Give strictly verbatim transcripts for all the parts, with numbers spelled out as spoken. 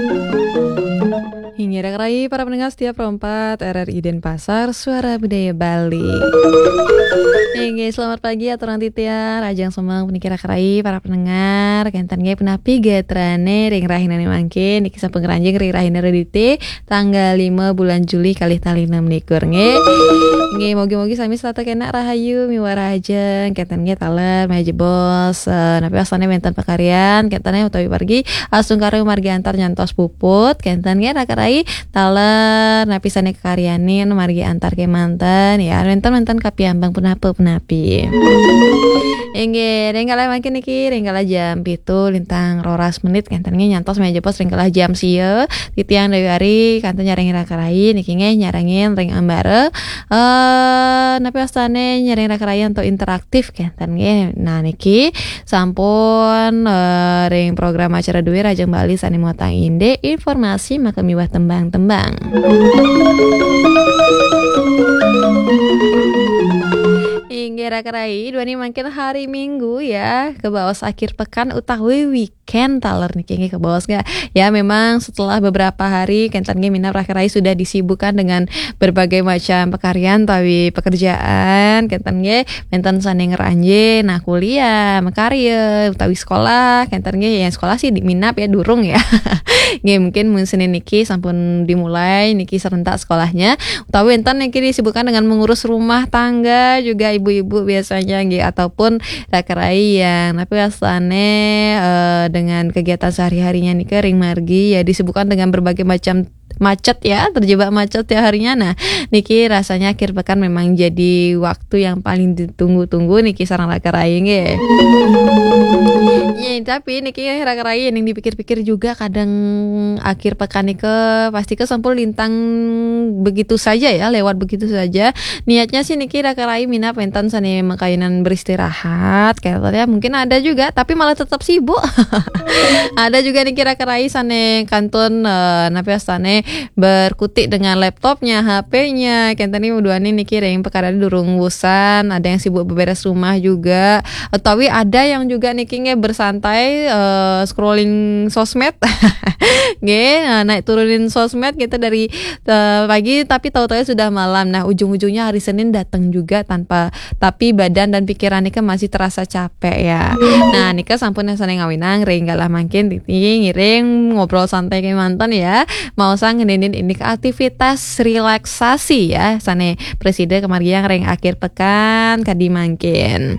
Hingga rai para pendengar setiap perempat R R I Denpasar, Suara Budaya Bali. Hingga selamat pagi aturan titian, Rajang Semang penikira kerai para pendengar, kentan gue penapi getrane ring rahinane mangkin, niki sampeng ranjing ring rahina redite, tanggal lima bulan Juli kali tali enam likur nge. Nge mogi-mogi sami serata kena rahayu miwa rajeng, kentan gue taler maja bos, uh, napi asane mentan pekarian, kentannya utawi pergi, asung karo margi antar nyantos puput, kentan gue rakarai taler napisane kekarianin margi antar ke mantan ya mentan-mentan kapi ambang punape punapi engge renggala makin niki renggala jam pitu lintang roras menit kantannya nyantos meja pos renggala jam sieu titiang deui ari kanten nyareng rakarai niki nge nyarengin ring ambare eh napi astane nyareng rakarai untuk interaktif kanten nge nah niki sampun uh, ring program acara duwe Rajang Bali sani muatang inde informasi maka miwah tembang-tembang. Hingga rakarai dua ini makin hari Minggu ya ke bawah akhir pekan utawi weekend taler nih kayaknya ke bawah nggak ya memang setelah beberapa hari kentannya minap rakarai sudah disibukkan dengan berbagai macam pekaryan tapi pekerjaan kentannya mentan saneng ranje nah kuliah makarya utawi sekolah kentannya yang sekolah sih di minap ya durung ya nggak mungkin Senin niki sampun dimulai niki serentak sekolahnya utawi entan niki disibukkan dengan mengurus rumah tangga juga ibu-ibu biasanya nggih ataupun rakarai yang tapi asane uh, dengan kegiatan sehari-harinya nih kering margi ya disibukkan dengan berbagai macam macet ya terjebak macet ya harinya nah niki rasanya akhir pekan memang jadi waktu yang paling ditunggu-tunggu niki sarang rakarai nggih ya tapi niki rakarai yang dipikir-pikir juga kadang akhir pekan niki pasti ke sampul lintang begitu saja ya lewat begitu saja niatnya sih niki rakarai mina pentan sane makainan beristirahat kayaknya mungkin ada juga tapi malah tetap sibuk ada juga niki rakarai sane kantun uh, napi astane berkutik dengan laptopnya, H P-nya. Kentani uduani niki ring perkara durung wusan, ada yang sibuk beberes rumah juga. Utawi ada yang juga niki nge bersantai uh, scrolling sosmed. Nge, nah, naik turunin sosmed kita dari uh, pagi tapi tahu-tahu sudah malam. Nah, ujung-ujungnya hari Senin datang juga tanpa tapi badan dan pikiran nika masih terasa capek ya. Nah, nika sampun sane ngawinang ring galah mangkin titi ngiring ngobrol santai ke mantan ya. Mau sang ngenenin ini ke aktivitas relaksasi ya sane presiden kemarin yang reng akhir pekan kadi mangkin.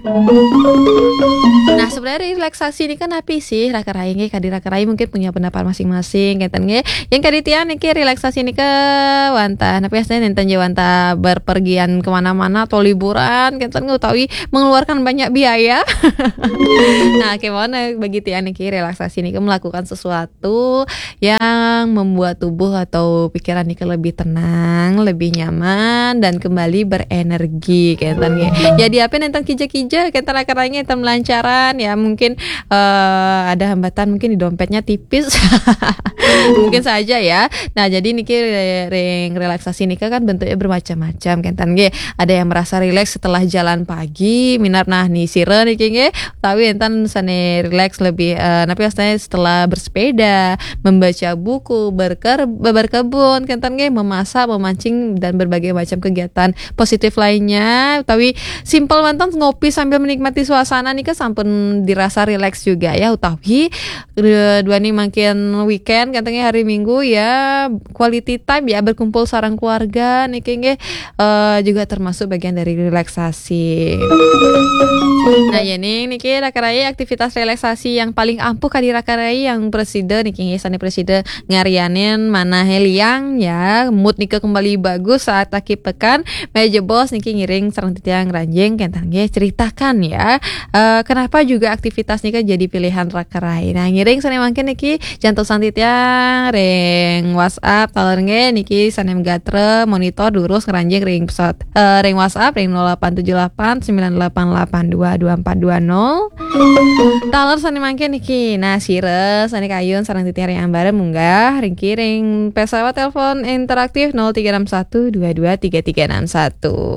Nah sebenarnya relaksasi ini kan apa sih rakarai nge kadi rakarai mungkin punya pendapat masing-masing keten nge yang kadi tian niki relaksasi ini ke wanta tapi aslinya nenten wanta berpergian kemana-mana atau liburan keten nge utawi mengeluarkan banyak biaya. Nah gimana bagi tian niki relaksasi ini ke melakukan sesuatu yang membuat tubuh atau pikiran Nika lebih tenang, lebih nyaman dan kembali berenergi kentan ya. Jadi apa nenten kija-kija kentan akaranya entan melancaran ya mungkin uh, ada hambatan mungkin di dompetnya tipis. Mungkin saja ya. Nah, jadi niki ring relaksasi nika kan bentuknya bermacam-macam kentan ge. Ada yang merasa rileks setelah jalan pagi, minat nah nih sire niki ge, tapi entan sane rileks lebih uh, tapi asalnya setelah bersepeda, membaca buku, berker berkebun kentan ge memasak memancing dan berbagai macam kegiatan positif lainnya tapi simple mantan ngopi sambil menikmati suasana nih kan sampun dirasa rileks juga ya utawi dua nih makin weekend katanya hari Minggu ya quality time ya berkumpul sarang keluarga nih kayaknya uh, juga termasuk bagian dari relaksasi. Nah ya nih niki rakarai aktivitas relaksasi yang paling ampuh kadi rakarai yang presiden niki sani presiden ngarianin mana heliang ya mood niki kembali bagus saat akhir pekan meja bos niki ngiring sareng titiang ranjing kentan ge ceritakan ya uh, kenapa juga aktivitas niki jadi pilihan rakarai. Nah ngiring sani mangkin niki jantung santitiang ring WhatsApp taler ge niki sanem gatre monitor durus ngeranjing ring pesat uh, ring WhatsApp ring nol delapan tujuh delapan sembilan delapan delapan dua dua empat dua nol taler sani mangkin niki nah sire sani kayun sareng titiang ring ambare munggah ring kiring pesawat telepon interaktif nol tiga enam satu dua dua tiga tiga enam satu.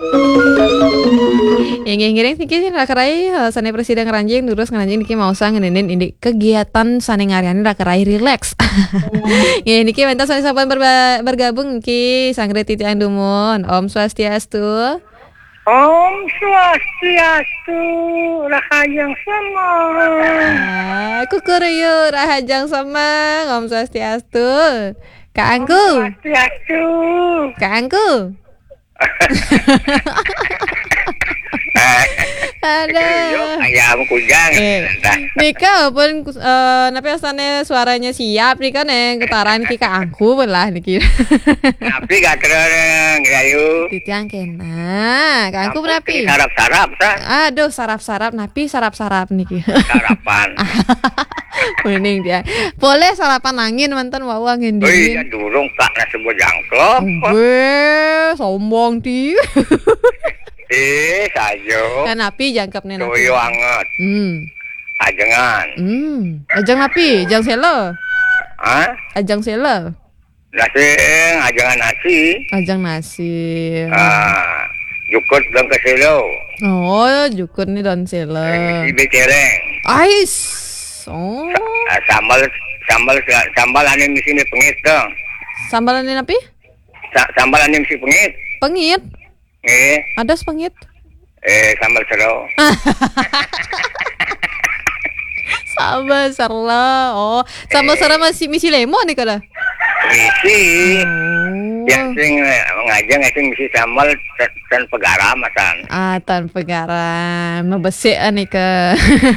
Yang ngiring niki rakarai sane presiden ngeranjing durus ngeranjing niki mau sang ngenenin ini kegiatan sane ngariani rakarai relax Ya niki mentas sapan berba- bergabung niki sangre titiang dumun. Om Swastiastu. Om Swastiastu, Rahayang Semang. Ah, kukuruyu rahajang semang. Om Swastiastu. Kak Angku. Swastiastu. Kak Angku. Aduh. Ayam kujang. Eh, Nika pun eh napi asane suaranya siap nih kan yang getaran ki Kak Angku belah niki. Tapi gak terang gayu. Titiang kena. Kak Angku berapi? Sarap-sarap sah. Aduh, sarap-sarap napi sarap-sarap niki. Sarapan. Mending dia. Boleh sarapan angin mantan wawa angin Oh iya dingin. durung kak na sebuah jangklop. Be, sombong ti. Eh sayo. Kan napi jangkep nih napi. Tuyo anget. Hmm. Ajengan. Hmm. Ajang napi, ajang selo. Hah? Ajang selo. Nasi ajengan nasi. Ajang nasi. Ah, jukut belum ke selo. Oh, jukut nih don selo. Ibe cereng. Ais. Oh. Ah, sambal sambal sambal ane misi ni pengit dong. Sambalan ini napi? Sa- sambal ane misi pengit. Pengit. Eh, Ada pengit. eh sambal sero. Sambal serla. Oh, sambal serla masih misi lemon nih kada. Misi. Oh. Yang sing ngajeng sing misi sambal dan- dan pegaram asan. Ah, tanpa garam, mebesek nih ke.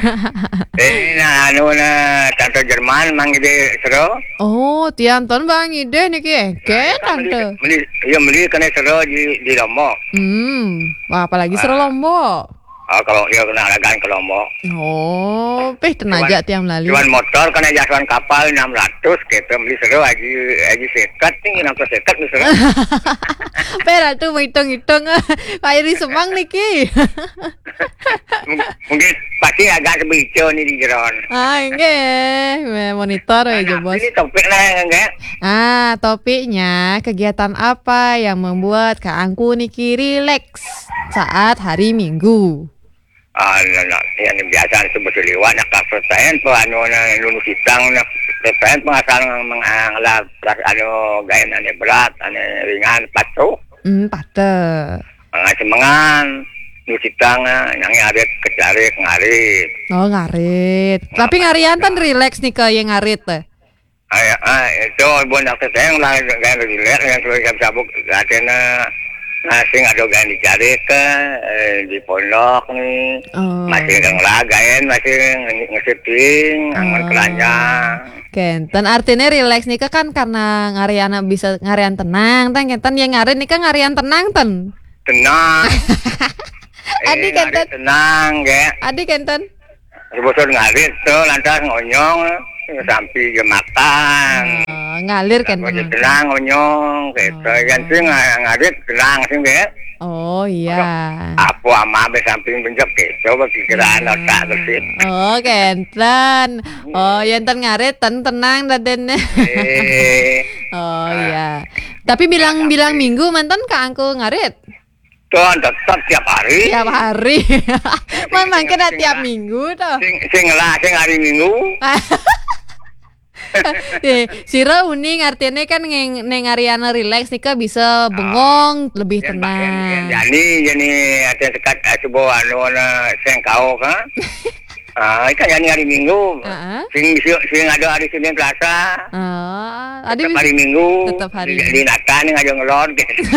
Eh, nah anu na tanto Jerman mang ide sero. Oh, tianton bang ide nih ki, ke tante. Meli, iya meli kena sero di di Lombok. Hmm, wah apalagi seru Lombok. Oh, kalau dia kena lagan ke Lombok. Oh, peh tenaga tiang melalui. Cuman motor kena jasuan kapal enam ratus kita beli seru aji aji sekat tinggi enam ratus sekat nih seru. Pera tuh mau hitung-hitung kayak di Semang nih ki. M- Mungkin pasti agak sebico nih di Jeron. Ah, enggak, monitor ya Nah, bos. ini topik lah enggak? Ah, topiknya kegiatan apa yang membuat Kak Angku Niki rileks saat hari Minggu? Ah, nah, nah, yang biasa disebut liwat nak pertanyaan po anu na lulus hitang nak pertanyaan pengasal mengalap anu gaya ane berat ane ringan patuh. Hmm, pate. Mga semangan nusitang yang ngarit kecarik ngarit. Oh, ngarit. Tapi ngarian kan rileks nih ke yang ngarit teh. Ay, ah, itu buat dokter saya yang lain gaya dilihat yang sudah siap sabuk katanya nasi ada gaya dicari ke eh, di pondok nih. Oh. Masih ngelagain, masih ngesetting, angan keranjang. Kenten artinya rileks nih ke kan karena ngariana bisa ngarian tenang, ten kenten yang ngarit nih kan ngarian tenang ten. Tenang. Adik ngarit kenten, tenang, ya. adik kenten. Sebosor ngarit tuh lantas ngonyong sampai jam makan. Oh, ngalir Masih kenten. tenang ngonyong, gitu. Yang sih ngarit tenang sih, ya. Oh iya. Apa ama be samping benjok gitu, pikiran otak bersih. Oh, kenten. Oh, yang ten ngarit ten tenang daden. Eh, Oh iya. Tapi bilang-bilang minggu mantan Kak Angku ngarit tuh tetap tiap hari. tiap hari. Man mungkin tiap minggu tuh. Sing sing lah, sing hari Minggu. Eh, Sira uning artinya kan neng neng Ariana relax nih Kak bisa bengong lebih tenang. Jadi jadi ada sekat sebuah anu na sing kau kan. Ah, ikan jadi hari Minggu. Heeh. Sing bisa sing ada hari Senin Selasa. Oh, ada Tetap hari Minggu. Tetap hari Di, di Natan ngajak ngelon.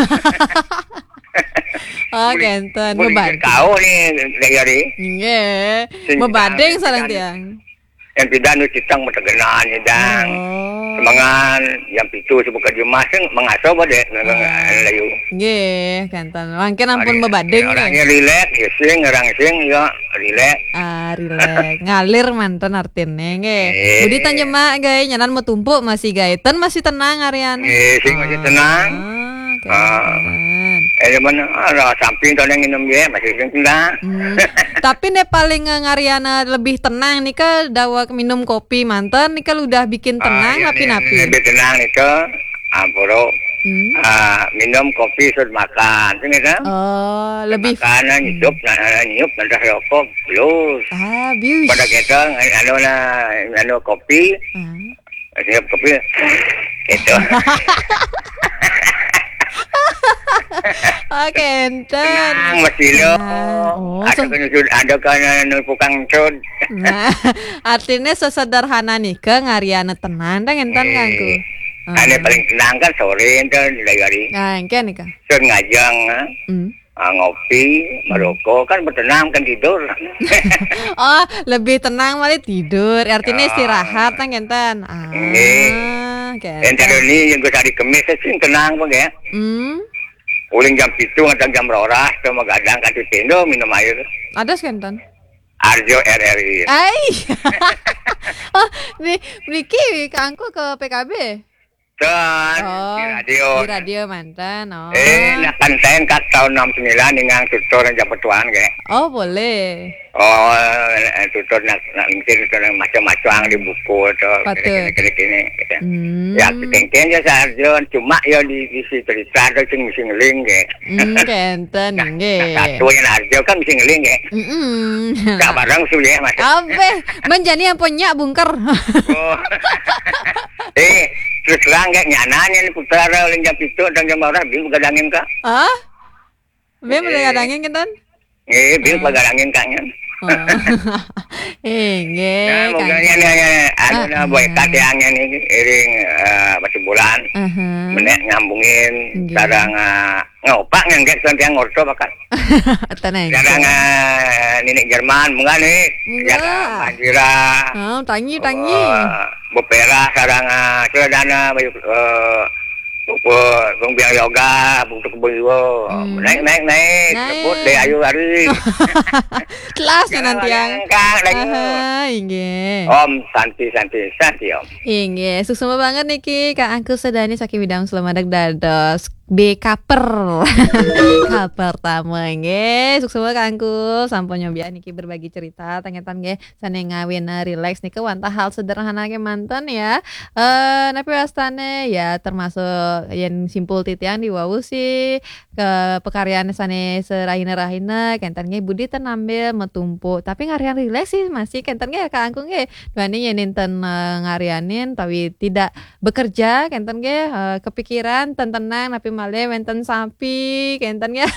Oh, kenten Mau beban. kau nih dari hari. Nggih. Sing Membanding kau, sareng sing tiang. Yang tidak nu citang metegenan dan Oh. semangan yang pitu sebuka jumah sing mengaso bade layu. Nggih, kenten. Mungkin ampun bebanding Orangnya nih. rileks, ya sing orang sing ya rileks. Ah, relax. Ngalir mantan artinya nggih. Eh. Budi tanjema gay nyanan mau tumpuk masih gay. Ten masih tenang Arian. Eh, sing masih tenang. Ah, kenten. Eh, mana ada samping tahun yang minum dia masih sing tenang. Hmm. Tapi nih paling eh, ngariana lebih tenang nih ke dawa minum kopi mantan nih kalau udah bikin tenang Ah, napi yang- napi. yang Lebih tenang itu, ampuro. Hmm. Ah, minum kopi sudah makan, sini kan? Oh, lebih Makanan hidup, nah, nyup, nanti rokok, plus. ah bius. Pada kita, anu na, anu kopi, Ah. Siap kopi. Itu. Oke, enten. Tenang masih lo. Oh, Ada so- kan sud, ada kan nupukang sud. Nah, artinya sesederhana nih ke ngariana tenang dan enten Eh, kangku. Ane paling tenang kan sore itu dari Nah, engke nih kang. sud ngajang. ah. Hmm. Ah, ngopi, merokok kan bertenang kan tidur. Oh, lebih tenang malah tidur. Artinya Ah. istirahat kan enten. Ah, Eh. oke. Ente ini yang gue hari kemis sih tenang bang ya. Hmm. Uling jam pitu atau jam roras tuh magadang kan tendo minum air. Ada skentan. Arjo R R I. Ay. Oh, nih Niki kangku ke P K B. Tuan, Oh, di radio. Di radio mantan. Oh. Eh, nak kanten kat tahun enam puluh sembilan dengan tutor yang japetuan ke. Oh, boleh. Oh, eh, tutor nak nak mungkin tutor yang macam-macam di buku tuh. Betul. Kini-kini. Gitu. Hmm. Ya, tengken ya Sarjo, cuma ya di di si cerita tuh sing sing ngeling ke. Hmm, kenten nggih. Satu yang Arjo kan mesti ngeling ke. Heeh. Gak barang sulit mas. Abe, menjadi yang punya bungker. Oh. Eh, terus terang kayak nyananya nih putra oleh jam itu dan jam orang bingung gadangin kak. Ah? Be Eh. mengadangin kenten? Eh, bingung gadangin kaknya. Oh. Eh, nggih. Nah, Kang. mungkin anu Ah, na boy ah. katanya nih iring eh, masih bulan. Aha. Menek nyambungin Nggih. sarang eh, ngopak ngangge santiang ngorto bakat. Tenang. Sarang eh, nenek Jerman munga nih. Munga. Sarang Manjira. Oh, tangi tangi. eh, Bopera sarang eh, Suradana bayu eh Buku Bung Biang Yoga, Bung Tuku Boyo, Hmm. naik naik naik, Naik. sebut deh ayu hari. Kelasnya nanti yang. Kang lagi. Aha, inge. Om Santi Santi Santi Om. Inge, suksema banget niki Kak Angku Sedani saking bidang selamadak dados B kaper. Kaper tamu nge. Suksema Kak Angku sampun nyobian niki berbagi cerita tangetan nge sane ngawin relax niki wanta hal sederhana ke mantan ya. Eh napi wastane ya termasuk yang simpul titian di wau sih ke pekaryaan sane serahina-rahina kentan nge budi tenambil metumpu tapi ngarian relax sih masih kentan nge Kak Angku nge Duani yang ninten uh, ngarianin tapi tidak bekerja kenten ge uh, kepikiran ten tenang tapi malah wenten sapi kenten ge.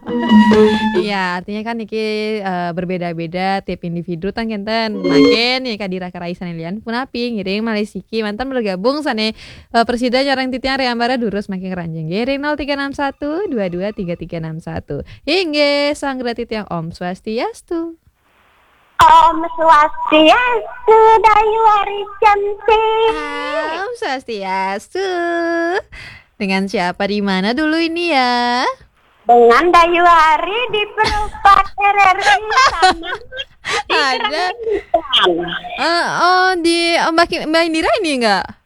Iya, artinya kan niki uh, berbeda-beda tiap individu tan kenten. Makin nih kadira karai sanelian punapi ngiring Malaysia mantan bergabung sane uh, presiden orang titian reambara durus makin ranjang giring nol tiga enam satu dua dua tiga tiga enam satu. Hingga sang gratis yang Om Swastiastu. Om Swastiastu Dayu Hari Cantik. Om Swastiastu. Dengan siapa di mana dulu ini ya? Dengan Dayu Hari di Perupat R R I sama di Ada. Keranggan. Eh, oh di oh, Mbak Ki- Mbak Indira ini enggak?